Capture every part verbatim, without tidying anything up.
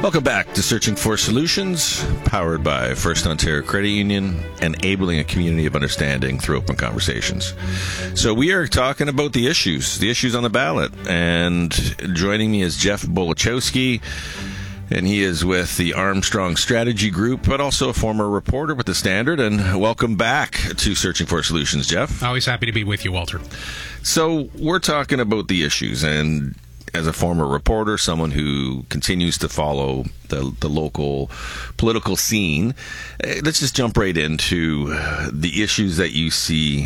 Welcome back to Searching for Solutions, powered by First Ontario Credit Union, enabling a community of understanding through open conversations. So we are talking about the issues, the issues on the ballot, and joining me is Jeff Bolochowski, and he is with the Armstrong Strategy Group, but also a former reporter with The Standard. And welcome back to Searching for Solutions, Jeff. Always happy to be with you, Walter. So we're talking about the issues, and as a former reporter, someone who continues to follow the the local political scene, let's just jump right into the issues that you see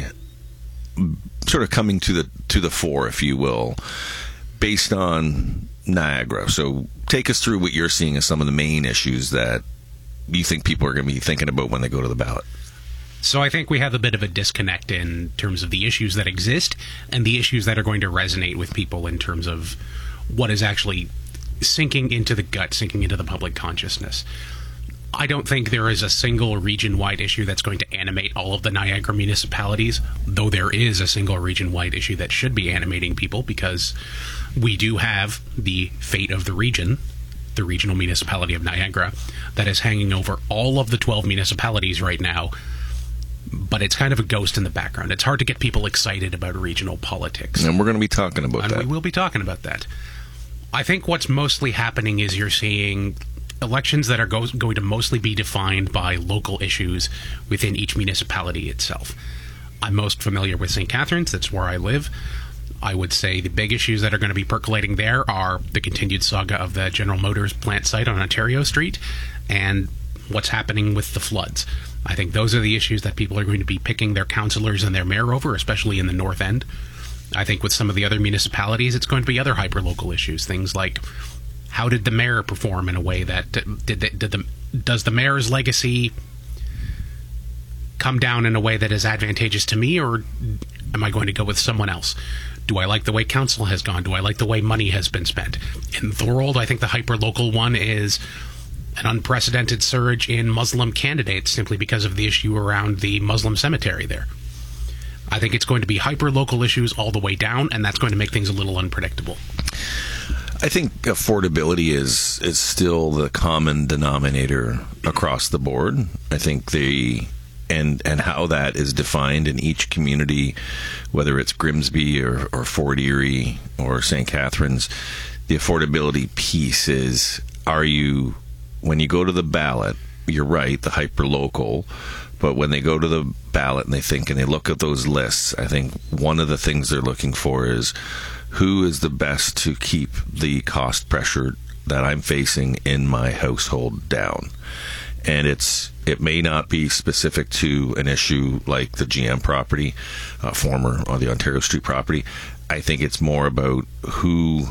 sort of coming to the to the fore, if you will, based on Niagara. So take us through what you're seeing as some of the main issues that you think people are going to be thinking about when they go to the ballot. So I think we have a bit of a disconnect in terms of the issues that exist and the issues that are going to resonate with people in terms of what is actually sinking into the gut, sinking into the public consciousness. I don't think there is a single region-wide issue that's going to animate all of the Niagara municipalities, though there is a single region-wide issue that should be animating people, because we do have the fate of the region, the regional municipality of Niagara, that is hanging over all of the twelve municipalities right now. But it's kind of a ghost in the background. It's hard to get people excited about regional politics. And we're going to be talking about and that. And we will be talking about that. I think what's mostly happening is you're seeing elections that are go- going to mostly be defined by local issues within each municipality itself. I'm most familiar with Saint Catharines. That's where I live. I would say the big issues that are going to be percolating there are the continued saga of the General Motors plant site on Ontario Street and what's happening with the floods. I think those are the issues that people are going to be picking their councillors and their mayor over, especially in the North End. I think with some of the other municipalities, it's going to be other hyper-local issues. Things like, how did the mayor perform in a way that did the, did the does the mayor's legacy come down in a way that is advantageous to me, or am I going to go with someone else? Do I like the way council has gone? Do I like the way money has been spent? In Thorold, I think the hyper-local one is an unprecedented surge in Muslim candidates simply because of the issue around the Muslim cemetery there. I think it's going to be hyper-local issues all the way down, and that's going to make things a little unpredictable. I think affordability is is still the common denominator across the board. I think the and and how that is defined in each community, whether it's Grimsby or, or Fort Erie or Saint Catharines, the affordability piece is, are you, when you go to the ballot, you're right, the hyper-local, but when they go to the ballot and they think and they look at those lists, I think one of the things they're looking for is who is the best to keep the cost pressure that I'm facing in my household down. And it's it may not be specific to an issue like the G M property, uh, former or the Ontario Street property. I think it's more about who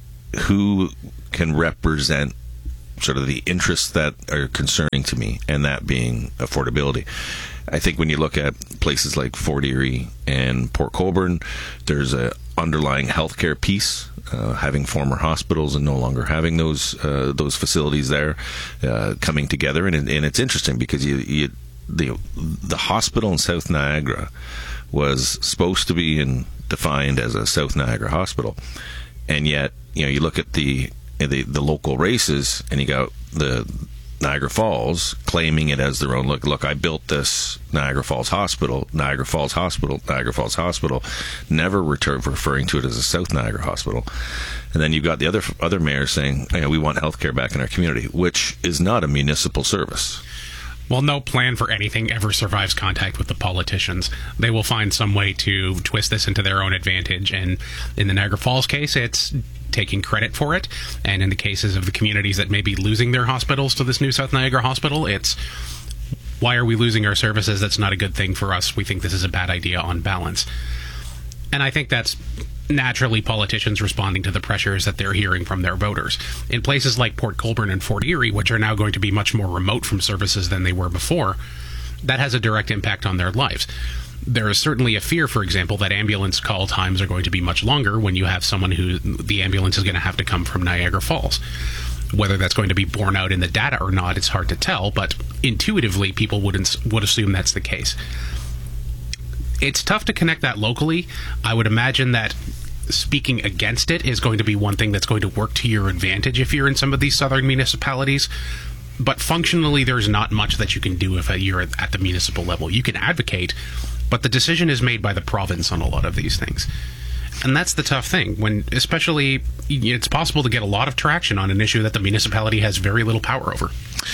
who can represent sort of the interests that are concerning to me, and that being affordability. I think when you look at places like Fort Erie and Port Colborne, there's a underlying healthcare piece, uh, having former hospitals and no longer having those uh, those facilities there uh, coming together, and and it's interesting because you, you the the hospital in South Niagara was supposed to be in, defined as a South Niagara hospital, and yet you know you look at the The, the local races, and you got the Niagara Falls claiming it as their own. Look, look, I built this Niagara Falls Hospital, Niagara Falls Hospital, Niagara Falls Hospital, never return, referring to it as a South Niagara Hospital. And then you've got the other other mayors saying, hey, we want healthcare back in our community, which is not a municipal service. Well, no plan for anything ever survives contact with the politicians. They will find some way to twist this into their own advantage. And in the Niagara Falls case, it's taking credit for it. And in the cases of the communities that may be losing their hospitals to this new South Niagara Hospital, it's, why are we losing our services? That's not a good thing for us. We think this is a bad idea on balance. And I think that's naturally politicians responding to the pressures that they're hearing from their voters. In places like Port Colborne and Fort Erie, which are now going to be much more remote from services than they were before, that has a direct impact on their lives. There is certainly a fear, for example, that ambulance call times are going to be much longer when you have someone who the ambulance is going to have to come from Niagara Falls. Whether that's going to be borne out in the data or not, it's hard to tell, but intuitively people would, would assume that's the case. It's tough to connect that locally. I would imagine that speaking against it is going to be one thing that's going to work to your advantage if you're in some of these southern municipalities. But functionally, there's not much that you can do if you're at the municipal level. You can advocate, but the decision is made by the province on a lot of these things. And that's the tough thing, when especially it's possible to get a lot of traction on an issue that the municipality has very little power over.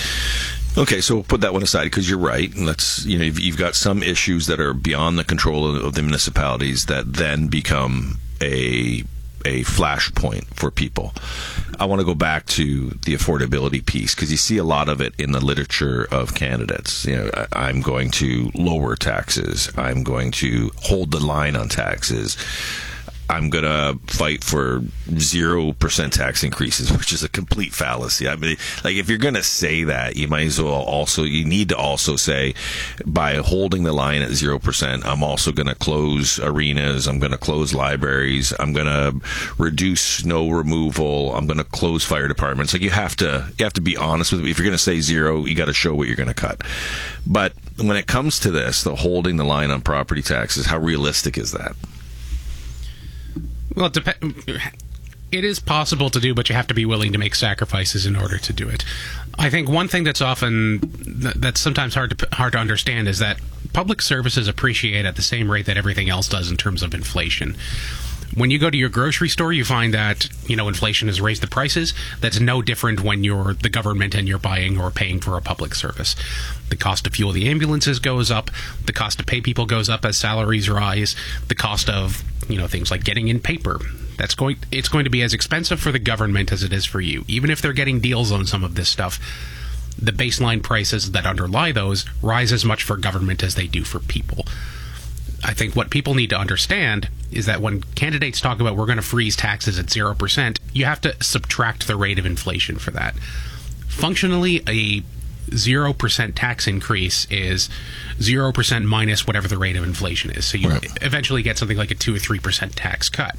Okay, so we'll put that one aside because you're right. And that's, you know, you've, you've got some issues that are beyond the control of, of the municipalities that then become a a flashpoint for people. I want to go back to the affordability piece because you see a lot of it in the literature of candidates. You know, I, I'm going to lower taxes. I'm going to hold the line on taxes. I'm going to fight for zero percent tax increases, which is a complete fallacy. I mean, like, if you're going to say that, you might as well also, you need to also say, by holding the line at zero percent, I'm also going to close arenas, I'm going to close libraries, I'm going to reduce snow removal, I'm going to close fire departments. Like, you have to, you have to be honest with me. If you're going to say zero, you got to show what you're going to cut. But when it comes to this, the holding the line on property taxes, how realistic is that? Well, it, dep- it is possible to do, but you have to be willing to make sacrifices in order to do it. I think one thing that's often that's sometimes hard to hard to understand is that public services appreciate at the same rate that everything else does in terms of inflation. When you go to your grocery store, you find that, you know, inflation has raised the prices. That's no different when you're the government and you're buying or paying for a public service. The cost of fuel the ambulances goes up. The cost to pay people goes up as salaries rise. The cost of, you know, things like getting in paper. That's going, it's going to be as expensive for the government as it is for you. Even if they're getting deals on some of this stuff, the baseline prices that underlie those rise as much for government as they do for people. I think what people need to understand is that when candidates talk about we're going to freeze taxes at zero percent, you have to subtract the rate of inflation for that. Functionally, a zero percent tax increase is zero percent minus whatever the rate of inflation is. So you right. eventually get something like a two or three percent tax cut.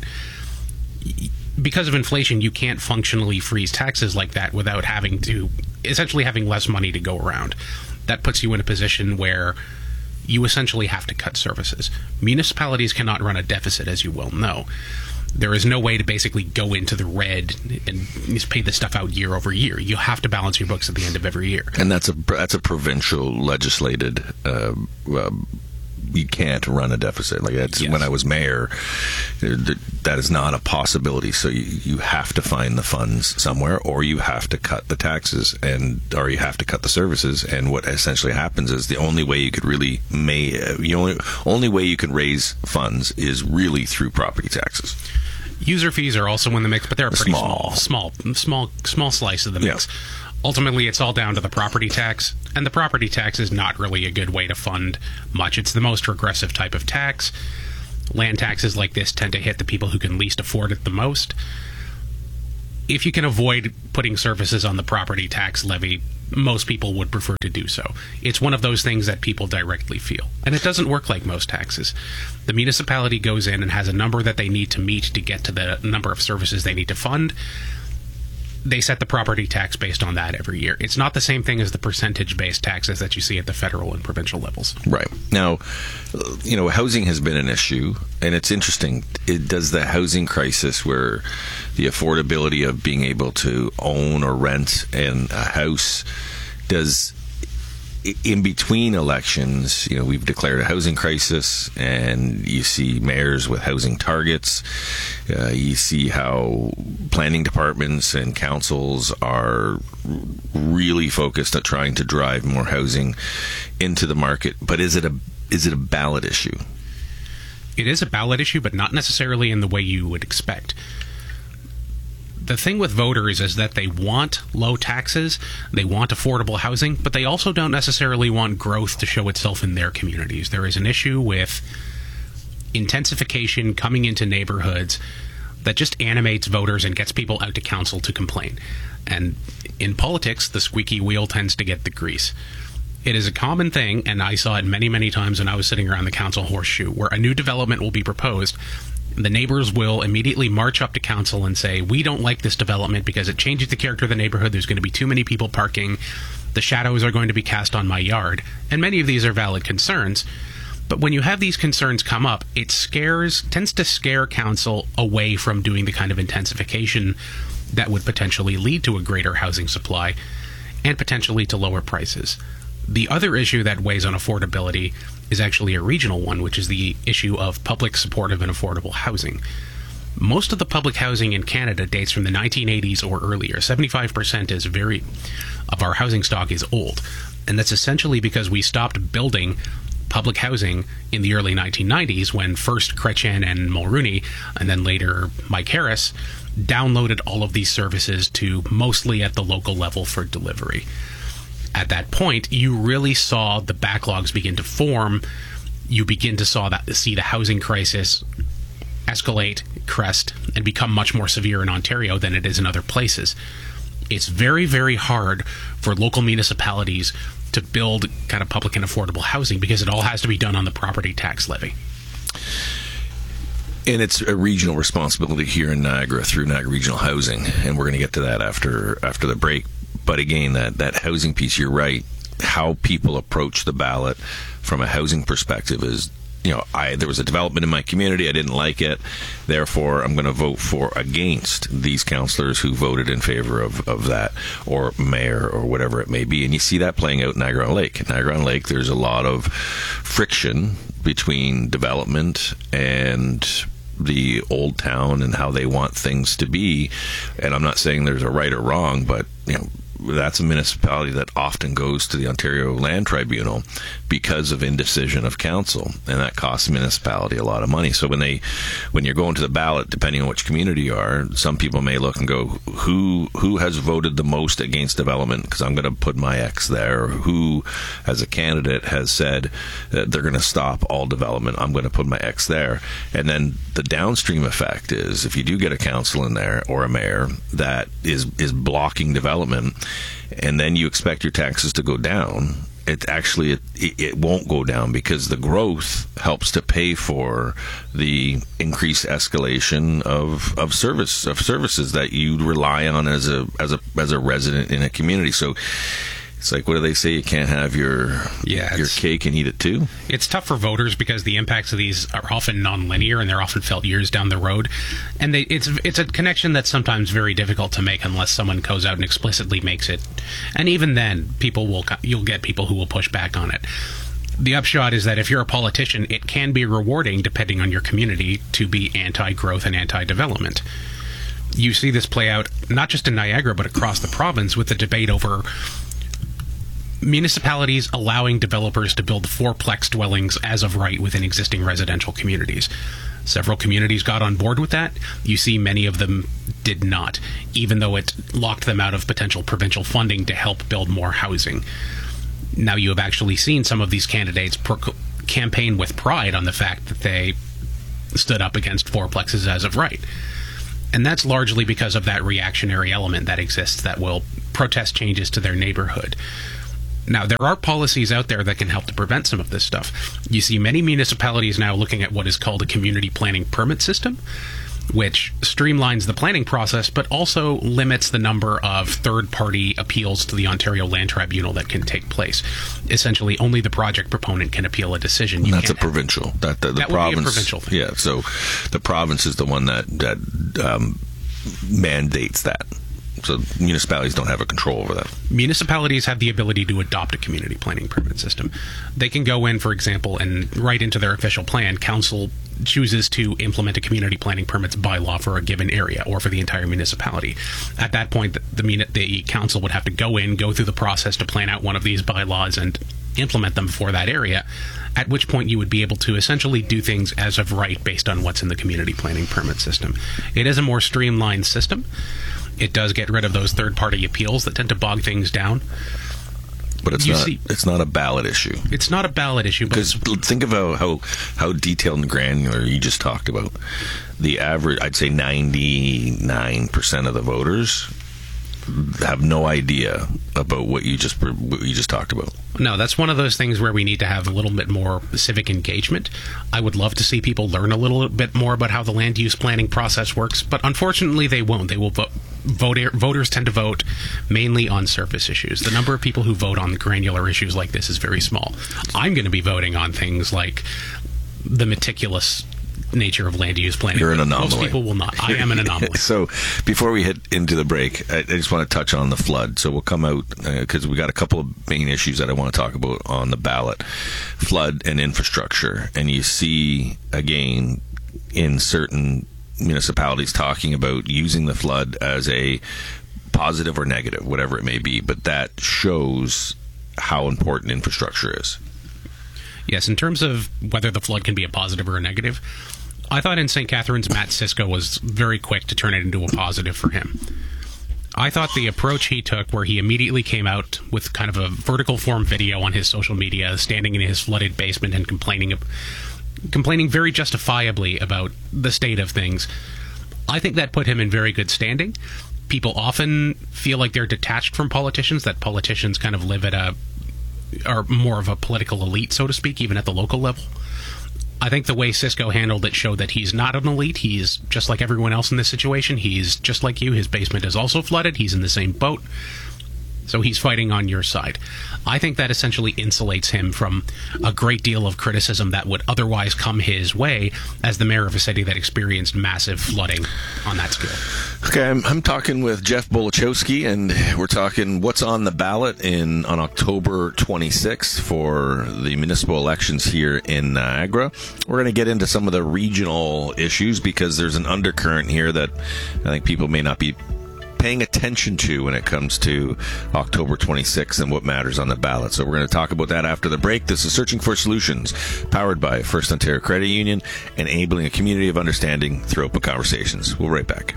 Because of inflation, you can't functionally freeze taxes like that without having to, essentially having less money to go around. That puts you in a position where you essentially have to cut services. Municipalities cannot run a deficit, as you well know. There is no way to basically go into the red and just pay this stuff out year over year. You have to balance your books at the end of every year. And that's a that's a provincial legislated. Uh, uh, you can't run a deficit like that's. Yes. When I was mayor, that is not a possibility. So you, you have to find the funds somewhere, or you have to cut the taxes, and or you have to cut the services. And what essentially happens is the only way you could really may the only only way you can raise funds is really through property taxes. User fees are also in the mix, but they're a pretty small, small, small, small, small slice of the mix. Yeah. Ultimately, it's all down to the property tax, and the property tax is not really a good way to fund much. It's the most regressive type of tax. Land taxes like this tend to hit the people who can least afford it the most. If you can avoid putting services on the property tax levy, most people would prefer to do so. It's one of those things that people directly feel. And it doesn't work like most taxes. The municipality goes in and has a number that they need to meet to get to the number of services they need to fund. They set the property tax based on that every year. It's not the same thing as the percentage-based taxes that you see at the federal and provincial levels. Right. Now, you know, housing has been an issue, and it's interesting. It, does the housing crisis, where the affordability of being able to own or rent in a house, does in between elections, you know, we've declared a housing crisis, and you see mayors with housing targets. Uh, you see how planning departments and councils are really focused on trying to drive more housing into the market. But is it a is it a ballot issue? It is a ballot issue, but not necessarily in the way you would expect. The thing with voters is that they want low taxes, they want affordable housing, but they also don't necessarily want growth to show itself in their communities. There is an issue with intensification coming into neighborhoods that just animates voters and gets people out to council to complain. And in politics, the squeaky wheel tends to get the grease. It is a common thing, and I saw it many, many times when I was sitting around the council horseshoe, where a new development will be proposed. The neighbors will immediately march up to council and say, we don't like this development because it changes the character of the neighborhood. There's going to be too many people parking. The shadows are going to be cast on my yard. And many of these are valid concerns. But when you have these concerns come up, it scares tends to scare council away from doing the kind of intensification that would potentially lead to a greater housing supply and potentially to lower prices. The other issue that weighs on affordability is actually a regional one, which is the issue of public supportive and affordable housing. Most of the public housing in Canada dates from the nineteen eighties or earlier. seventy-five percent is very of our housing stock is old, and that's essentially because we stopped building public housing in the early nineteen nineties when first Chrétien and Mulroney, and then later Mike Harris, downloaded all of these services to mostly at the local level for delivery. At that point, you really saw the backlogs begin to form. You begin to saw that see the housing crisis escalate, crest, and become much more severe in Ontario than it is in other places. It's very, very hard for local municipalities to build kind of public and affordable housing because it all has to be done on the property tax levy. And it's a regional responsibility here in Niagara through Niagara Regional Housing, and we're going to get to that after after the break. But again, that, that housing piece, you're right. How people approach the ballot from a housing perspective is, you know, I there was a development in my community, I didn't like it, therefore I'm going to vote for against these councillors who voted in favor of, of that, or mayor, or whatever it may be. And you see that playing out in Niagara-on-Lake. In Niagara-on-Lake, there's a lot of friction between development and the old town and how they want things to be. And I'm not saying there's a right or wrong, but, you know, that's a municipality that often goes to the Ontario Land Tribunal because of indecision of council, and that costs the municipality a lot of money. So when they, when you're going to the ballot, depending on which community you are, some people may look and go, who who has voted the most against development, because I'm going to put my X there, or who, as a candidate, has said that they're going to stop all development, I'm going to put my X there. And then the downstream effect is, if you do get a council in there or a mayor that is is blocking development, and then you expect your taxes to go down, it actually it, it won't go down, because the growth helps to pay for the increased escalation of, of service of services that you rely on as a as a as a resident in a community. So it's like, what do they say? You can't have your yeah, your cake and eat it too. It's tough for voters because the impacts of these are often non-linear, and they're often felt years down the road. And they, it's it's a connection that's sometimes very difficult to make unless someone goes out and explicitly makes it. And even then, people will you'll get people who will push back on it. The upshot is that if you're a politician, it can be rewarding, depending on your community, to be anti-growth and anti-development. You see this play out not just in Niagara, but across the province with the debate over municipalities allowing developers to build fourplex dwellings as of right within existing residential communities. Several communities got on board with that. You see many of them did not, even though it locked them out of potential provincial funding to help build more housing. Now you have actually seen some of these candidates pro- campaign with pride on the fact that they stood up against fourplexes as of right. And that's largely because of that reactionary element that exists that will protest changes to their neighborhood. Now, there are policies out there that can help to prevent some of this stuff. You see many municipalities now looking at what is called a community planning permit system, which streamlines the planning process, but also limits the number of third-party appeals to the Ontario Land Tribunal that can take place. Essentially, only the project proponent can appeal a decision. You That's a provincial. That, the, the that province, would be a provincial thing. Yeah, so the province is the one that, that um, mandates that. So municipalities don't have a control over that. Municipalities have the ability to adopt a community planning permit system. They can go in, for example, and write into their official plan, council chooses to implement a community planning permits bylaw for a given area or for the entire municipality. At that point, the, the, the council would have to go in, go through the process to plan out one of these bylaws and implement them for that area, at which point you would be able to essentially do things as of right based on what's in the community planning permit system. It is a more streamlined system. It does get rid of those third-party appeals that tend to bog things down. But it's You not. see- It's not a ballot issue. It's not a ballot issue, but Because think of how, how how detailed and granular you just talked about. The average, I'd say, ninety-nine percent of the voters have no idea about what you just what you just talked about. no, that's one of those things where we need to have a little bit more civic engagement. I would love to see people learn a little bit more about how the land use planning process works, but unfortunately they won't. They will vote. voter, voters tend to vote mainly on surface issues. The number of people who vote on granular issues like this is very small. I'm going to be voting on things like the meticulous nature of land use planning. You're an anomaly. Most people will not. I am an anomaly. So before we hit into the break, I, I just want to touch on the flood. So we'll come out because uh, we got a couple of main issues that I want to talk about on the ballot: flood and infrastructure. And you see again in certain municipalities talking about using the flood as a positive or negative, whatever it may be. But that shows how important infrastructure is. Yes, in terms of whether the flood can be a positive or a negative, I thought in Saint Catharines, Matt Cisco was very quick to turn it into a positive for him. I thought the approach he took, where he immediately came out with kind of a vertical form video on his social media, standing in his flooded basement and complaining, complaining very justifiably about the state of things, I think that put him in very good standing. People often feel like they're detached from politicians, that politicians kind of live at a, are more of a political elite, so to speak, even at the local level. I think the way Cisco handled it showed that he's not an elite. He's just like everyone else in this situation. He's just like you. His basement is also flooded. He's in the same boat. So he's fighting on your side. I think that essentially insulates him from a great deal of criticism that would otherwise come his way as the mayor of a city that experienced massive flooding on that scale. Okay, I'm, I'm talking with Jeff Bolichowski, and we're talking what's on the ballot in on October twenty-sixth for the municipal elections here in Niagara. We're going to get into some of the regional issues because there's an undercurrent here that I think people may not be paying attention to when it comes to October twenty-sixth and what matters on the ballot. So we're going to talk about that after the break. This is Searching for Solutions, powered by First Ontario Credit Union, enabling a community of understanding through open conversations. We'll be right back.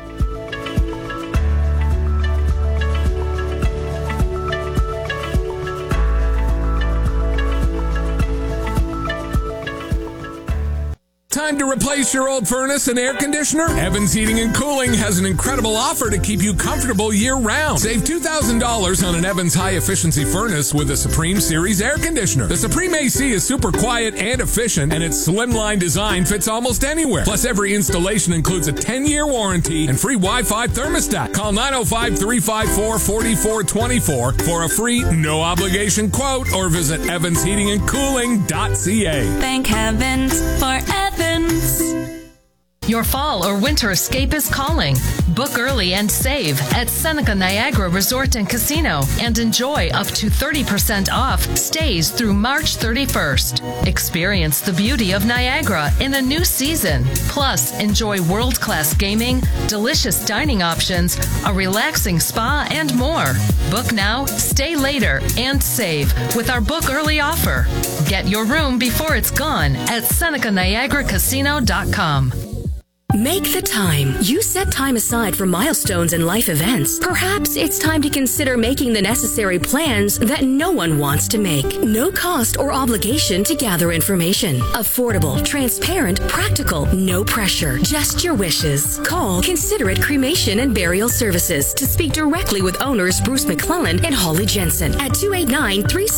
Time to replace your old furnace and air conditioner? Evans Heating and Cooling has an incredible offer to keep you comfortable year-round. Save two thousand dollars on an Evans high-efficiency furnace with a Supreme Series air conditioner. The Supreme A C is super quiet and efficient, and its slimline design fits almost anywhere. Plus, every installation includes a ten-year warranty and free Wi-Fi thermostat. Call nine oh five, three five four, four four two four for a free, no-obligation quote, or visit evans heating and cooling dot c a. Thank heavens for Evans. Your fall or winter escape is calling. Book early and save at Seneca Niagara Resort and Casino and enjoy up to thirty percent off stays through March thirty-first. Experience the beauty of Niagara in a new season. Plus, enjoy world-class gaming, delicious dining options, a relaxing spa, and more. Book now, stay later, and save with our book early offer. Get your room before it's gone at Seneca Niagara Casino dot com. Make the time. You set time aside for milestones and life events. Perhaps it's time to consider making the necessary plans that no one wants to make. No cost or obligation to gather information. Affordable, transparent, practical, no pressure. Just your wishes. Call Considerate Cremation and Burial Services to speak directly with owners Bruce McClellan and Holly Jensen at two eight nine, three